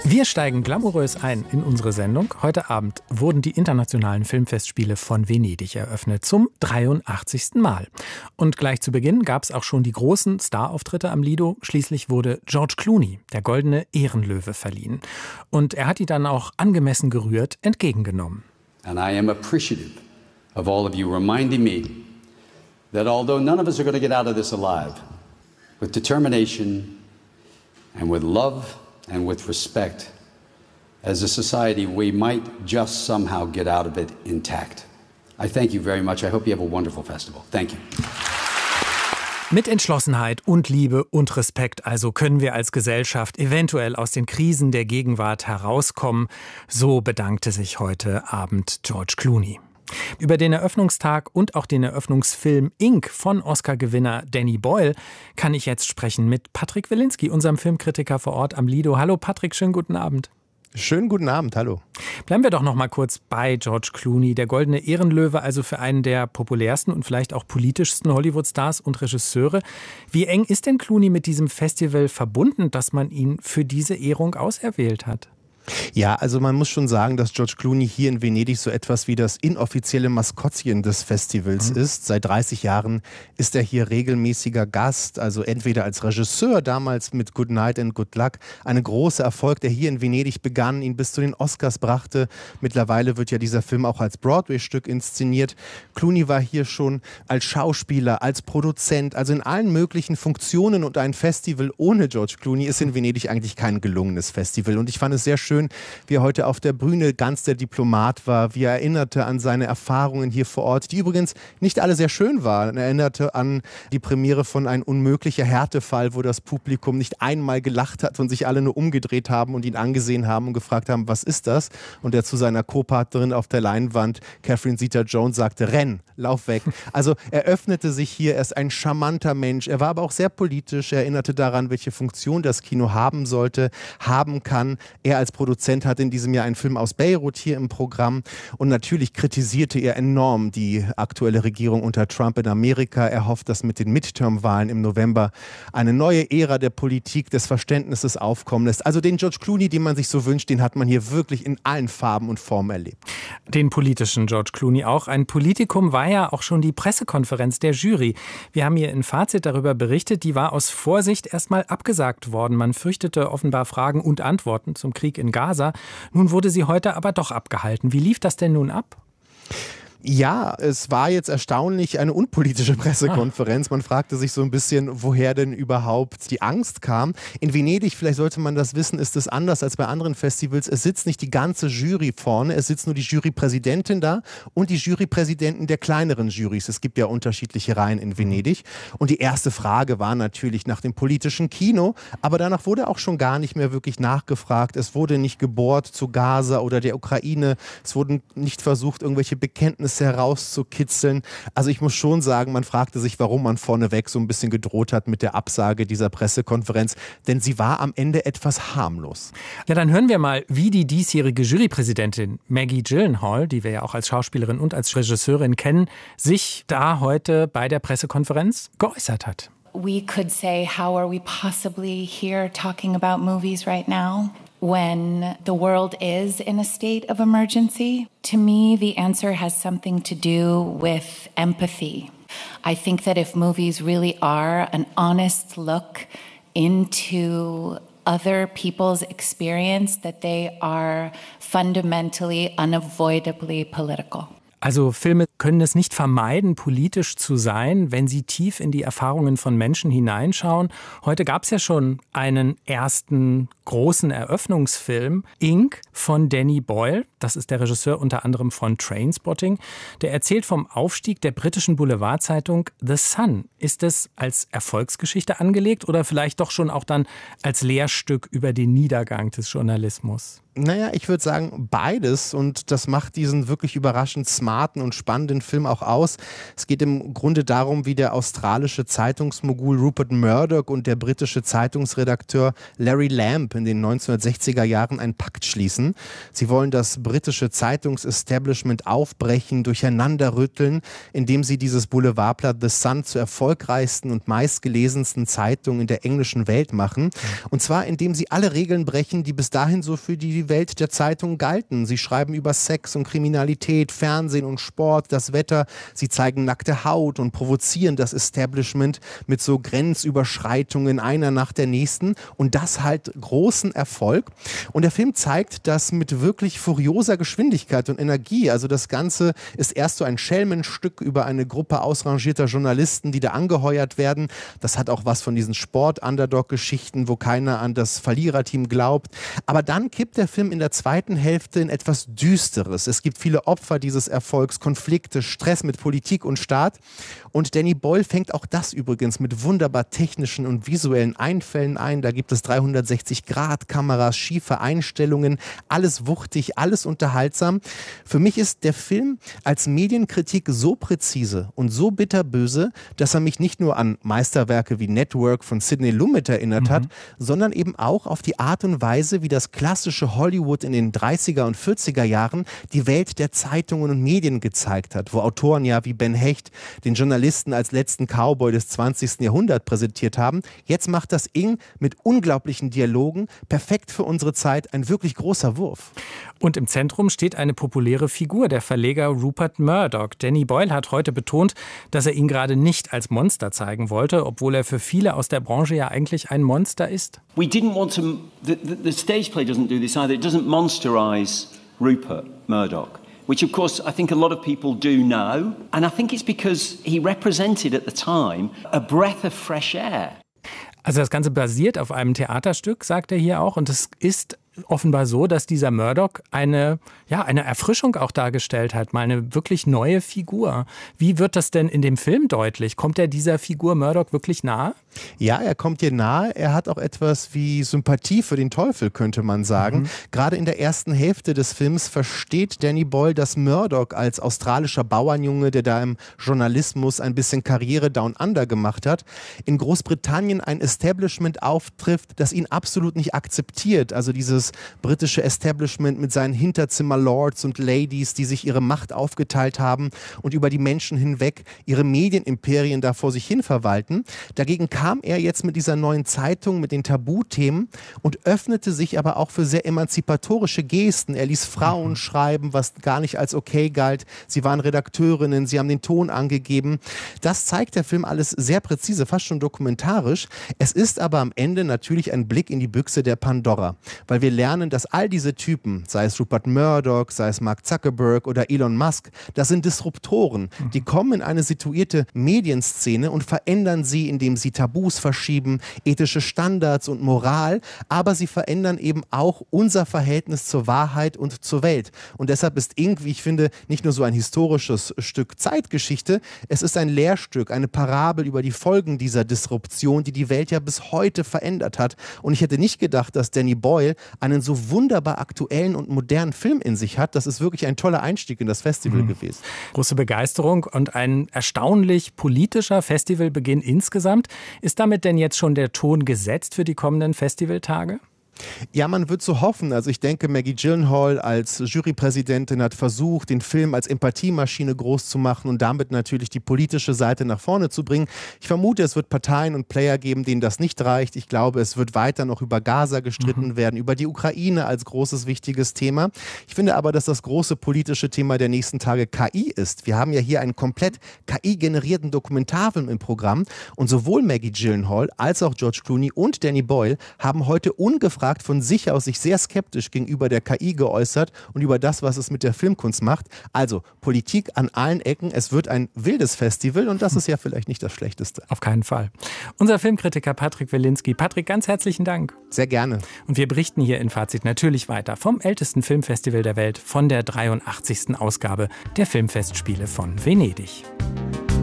Wir steigen glamourös ein in unsere Sendung. Heute Abend wurden die internationalen Filmfestspiele von Venedig eröffnet, zum 83. Mal. Und gleich zu Beginn gab es auch schon die großen Starauftritte am Lido. Schließlich wurde George Clooney, der goldene Ehrenlöwe, verliehen. Und er hat die dann auch angemessen gerührt entgegengenommen. And I am appreciative of all of you reminding me that although none of us are going to get out of this alive, with determination and with love and with respect, as a society, we might just somehow get out of it intact. I thank you very much. I hope you have a wonderful festival. Thank you. Mit Entschlossenheit und Liebe und Respekt also können wir als Gesellschaft eventuell aus den Krisen der Gegenwart herauskommen. So bedankte sich heute Abend George Clooney. Über den Eröffnungstag und auch den Eröffnungsfilm Ink von Oscar-Gewinner Danny Boyle kann ich jetzt sprechen mit Patrick Wilinski, unserem Filmkritiker vor Ort am Lido. Hallo Patrick, schönen guten Abend. Schönen guten Abend, hallo. Bleiben wir doch noch mal kurz bei George Clooney, der goldene Ehrenlöwe, also für einen der populärsten und vielleicht auch politischsten Hollywood-Stars und Regisseure. Wie eng ist denn Clooney mit diesem Festival verbunden, dass man ihn für diese Ehrung auserwählt hat? Ja, also man muss schon sagen, dass George Clooney hier in Venedig so etwas wie das inoffizielle Maskottchen des Festivals ist. Seit 30 Jahren ist er hier regelmäßiger Gast, also entweder als Regisseur, damals mit Good Night and Good Luck, ein großer Erfolg, der hier in Venedig begann, ihn bis zu den Oscars brachte. Mittlerweile wird ja dieser Film auch als Broadway-Stück inszeniert. Clooney war hier schon als Schauspieler, als Produzent, also in allen möglichen Funktionen, und ein Festival ohne George Clooney ist in Venedig eigentlich kein gelungenes Festival. Und ich fand es sehr schön, wie er heute auf der Bühne ganz der Diplomat war, wie er erinnerte an seine Erfahrungen hier vor Ort, die übrigens nicht alle sehr schön waren. Er erinnerte an die Premiere von Ein unmöglicher Härtefall, wo das Publikum nicht einmal gelacht hat und sich alle nur umgedreht haben und ihn angesehen haben und gefragt haben, was ist das? Und er zu seiner Co-Partnerin auf der Leinwand, Catherine Zeta-Jones, sagte, renn, lauf weg. Also er öffnete sich hier, er ist ein charmanter Mensch, er war aber auch sehr politisch, er erinnerte daran, welche Funktion das Kino haben sollte, haben kann. Er als Produzent hatte in diesem Jahr einen Film aus Beirut hier im Programm, und natürlich kritisierte er enorm die aktuelle Regierung unter Trump in Amerika. Er hofft, dass mit den Midterm-Wahlen im November eine neue Ära der Politik, des Verständnisses aufkommen lässt. Also den George Clooney, den man sich so wünscht, den hat man hier wirklich in allen Farben und Formen erlebt. Den politischen George Clooney auch. Ein Politikum war ja auch schon die Pressekonferenz der Jury. Wir haben hier in Fazit darüber berichtet, die war aus Vorsicht erstmal abgesagt worden. Man fürchtete offenbar Fragen und Antworten zum Krieg in Gaza. Nun wurde sie heute aber doch abgehalten. Wie lief das denn nun ab? Ja, es war jetzt erstaunlich eine unpolitische Pressekonferenz. Man fragte sich so ein bisschen, woher denn überhaupt die Angst kam. In Venedig, vielleicht sollte man das wissen, ist es anders als bei anderen Festivals. Es sitzt nicht die ganze Jury vorne, es sitzt nur die Jurypräsidentin da und die Jurypräsidenten der kleineren Jurys. Es gibt ja unterschiedliche Reihen in Venedig. Und die erste Frage war natürlich nach dem politischen Kino, aber danach wurde auch schon gar nicht mehr wirklich nachgefragt. Es wurde nicht gebohrt zu Gaza oder der Ukraine. Es wurden nicht versucht, irgendwelche Bekenntnisse herauszukitzeln. Also ich muss schon sagen, man fragte sich, warum man vorneweg so ein bisschen gedroht hat mit der Absage dieser Pressekonferenz, denn sie war am Ende etwas harmlos. Ja, dann hören wir mal, wie die diesjährige Jurypräsidentin Maggie Gyllenhaal, die wir ja auch als Schauspielerin und als Regisseurin kennen, sich da heute bei der Pressekonferenz geäußert hat. We could say, how are we possibly here talking about movies right now when the world is in a state of emergency? To me, the answer has something to do with empathy. I think that if movies really are an honest look into other people's experience, that they are fundamentally, unavoidably political. Also Filme können es nicht vermeiden, politisch zu sein, wenn sie tief in die Erfahrungen von Menschen hineinschauen. Heute gab es ja schon einen ersten großen Eröffnungsfilm, Ink von Danny Boyle. Das ist der Regisseur unter anderem von Trainspotting. Der erzählt vom Aufstieg der britischen Boulevardzeitung The Sun. Ist es als Erfolgsgeschichte angelegt oder vielleicht doch schon auch dann als Lehrstück über den Niedergang des Journalismus? Naja, ich würde sagen beides, und das macht diesen wirklich überraschend smarten und spannenden Film auch aus. Es geht im Grunde darum, wie der australische Zeitungsmogul Rupert Murdoch und der britische Zeitungsredakteur Larry Lamb in den 1960er Jahren einen Pakt schließen. Sie wollen das britische Zeitungsestablishment aufbrechen, durcheinanderrütteln, indem sie dieses Boulevardblatt The Sun zur erfolgreichsten und meistgelesensten Zeitung in der englischen Welt machen. Und zwar, indem sie alle Regeln brechen, die bis dahin so für die Welt der Zeitung galten. Sie schreiben über Sex und Kriminalität, Fernsehen und Sport, das Wetter. Sie zeigen nackte Haut und provozieren das Establishment mit so Grenzüberschreitungen einer nach der nächsten. Und das halt großen Erfolg. Und der Film zeigt das mit wirklich furioser Geschwindigkeit und Energie. Also das Ganze ist erst so ein Schelmenstück über eine Gruppe ausrangierter Journalisten, die da angeheuert werden. Das hat auch was von diesen Sport-Underdog-Geschichten, wo keiner an das Verliererteam glaubt. Aber dann kippt der Film in der zweiten Hälfte in etwas Düsteres. Es gibt viele Opfer dieses Erfolgs, Konflikte, Stress mit Politik und Staat. Und Danny Boyle fängt auch das übrigens mit wunderbar technischen und visuellen Einfällen ein. Da gibt es 360-Grad-Kameras, schiefe Einstellungen, alles wuchtig, alles unterhaltsam. Für mich ist der Film als Medienkritik so präzise und so bitterböse, dass er mich nicht nur an Meisterwerke wie Network von Sidney Lumet erinnert hat, sondern eben auch auf die Art und Weise, wie das klassische Hollywood in den 30er und 40er Jahren die Welt der Zeitungen und Medien gezeigt hat, wo Autoren ja wie Ben Hecht den Journalisten als letzten Cowboy des 20. Jahrhunderts präsentiert haben. Jetzt macht das Ing mit unglaublichen Dialogen, perfekt für unsere Zeit, ein wirklich großer Wurf. Und im Zentrum steht eine populäre Figur, der Verleger Rupert Murdoch. Danny Boyle hat heute betont, dass er ihn gerade nicht als Monster zeigen wollte, obwohl er für viele aus der Branche ja eigentlich ein Monster ist. We didn't want to, the stage play doesn't do this either. It doesn't monsterize Rupert Murdoch, which of course I think a lot of people do now. And I think it's because he represented at the time a breath of fresh air. Also das Ganze basiert auf einem Theaterstück, sagt er hier auch. Und es ist offenbar so, dass dieser Murdoch eine Erfrischung auch dargestellt hat, mal eine wirklich neue Figur. Wie wird das denn in dem Film deutlich? Kommt er dieser Figur Murdoch wirklich nahe? Ja, er kommt dir nahe. Er hat auch etwas wie Sympathie für den Teufel, könnte man sagen. Gerade in der ersten Hälfte des Films versteht Danny Boyle, dass Murdoch als australischer Bauernjunge, der da im Journalismus ein bisschen Karriere down under gemacht hat, in Großbritannien ein Establishment auftrifft, das ihn absolut nicht akzeptiert. Also dieses britische Establishment mit seinen Hinterzimmer-Lords und Ladies, die sich ihre Macht aufgeteilt haben und über die Menschen hinweg ihre Medienimperien da vor sich hin verwalten. Dagegen kam er jetzt mit dieser neuen Zeitung, mit den Tabuthemen und öffnete sich aber auch für sehr emanzipatorische Gesten. Er ließ Frauen schreiben, was gar nicht als okay galt. Sie waren Redakteurinnen, sie haben den Ton angegeben. Das zeigt der Film alles sehr präzise, fast schon dokumentarisch. Es ist aber am Ende natürlich ein Blick in die Büchse der Pandora, weil wir lernen, dass all diese Typen, sei es Rupert Murdoch, sei es Mark Zuckerberg oder Elon Musk, das sind Disruptoren. Die kommen in eine situierte Medienszene und verändern sie, indem sie Tabus verschieben, ethische Standards und Moral, aber sie verändern eben auch unser Verhältnis zur Wahrheit und zur Welt. Und deshalb ist irgendwie, ich finde, nicht nur so ein historisches Stück Zeitgeschichte, es ist ein Lehrstück, eine Parabel über die Folgen dieser Disruption, die die Welt ja bis heute verändert hat. Und ich hätte nicht gedacht, dass Danny Boyle einen so wunderbar aktuellen und modernen Film in sich hat. Das ist wirklich ein toller Einstieg in das Festival gewesen. Große Begeisterung und ein erstaunlich politischer Festivalbeginn insgesamt. Ist damit denn jetzt schon der Ton gesetzt für die kommenden Festivaltage? Ja, man wird so hoffen. Also ich denke, Maggie Gyllenhaal als Jurypräsidentin hat versucht, den Film als Empathiemaschine groß zu machen und damit natürlich die politische Seite nach vorne zu bringen. Ich vermute, es wird Parteien und Player geben, denen das nicht reicht. Ich glaube, es wird weiter noch über Gaza gestritten werden, über die Ukraine als großes, wichtiges Thema. Ich finde aber, dass das große politische Thema der nächsten Tage KI ist. Wir haben ja hier einen komplett KI-generierten Dokumentarfilm im Programm und sowohl Maggie Gyllenhaal als auch George Clooney und Danny Boyle haben heute ungefragt von sich aus sich sehr skeptisch gegenüber der KI geäußert und über das, was es mit der Filmkunst macht. Also Politik an allen Ecken. Es wird ein wildes Festival und das ist ja vielleicht nicht das Schlechteste. Auf keinen Fall. Unser Filmkritiker Patrick Wilinski. Patrick, ganz herzlichen Dank. Sehr gerne. Und wir berichten hier in Fazit natürlich weiter vom ältesten Filmfestival der Welt, von der 83. Ausgabe der Filmfestspiele von Venedig.